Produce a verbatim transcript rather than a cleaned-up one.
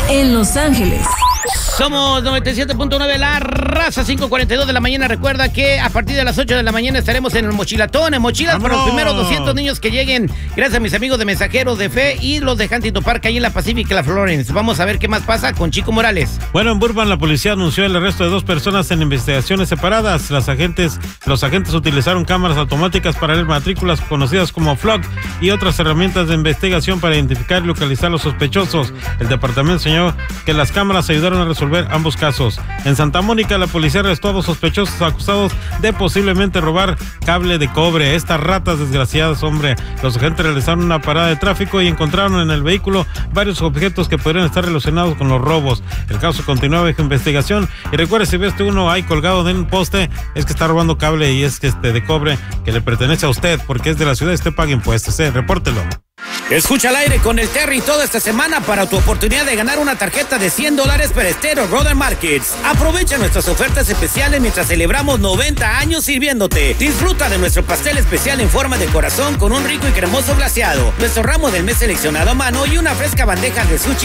en Los Ángeles. Somos noventa y siete punto nueve La Raza, cinco cuarenta y dos de la mañana. Recuerda que a partir de las ocho de la mañana estaremos en el Mochilatón, en mochilas para los primeros doscientos niños que lleguen. Gracias a mis amigos de Mensajeros de Fe y los de Huntington Park, ahí en la Pacific, la Florence. Vamos a ver qué más pasa con Chico Morales. Bueno, en Burbank la policía anunció el arresto de dos personas en investigaciones separadas. Las agentes, los agentes utilizaron cámaras automáticas para leer matrículas conocidas como flock y otras herramientas de investigación para identificar y localizar a los sospechosos. El departamento señaló que las cámaras ayudaron a resolver ambos casos. En Santa Mónica, la policía arrestó a dos sospechosos acusados de posiblemente robar cable de cobre. Estas ratas desgraciadas, hombre. Los agentes realizaron una parada de tráfico y encontraron en el vehículo varios objetos que podrían estar relacionados con los robos. El caso continúa bajo investigación. Y recuerde, si ves uno ahí colgado de un poste, es que está robando cable y es que este de cobre que le pertenece a usted porque es de la ciudad y usted paga impuestos. Eh, repórtelo. Escucha al aire con el Terry toda esta semana para tu oportunidad de ganar una tarjeta de cien dólares para Estero Roder Markets. Aprovecha nuestras ofertas especiales mientras celebramos noventa años sirviéndote. Disfruta de nuestro pastel especial en forma de corazón con un rico y cremoso glaseado, nuestro ramo del mes seleccionado a mano y una fresca bandeja de sushi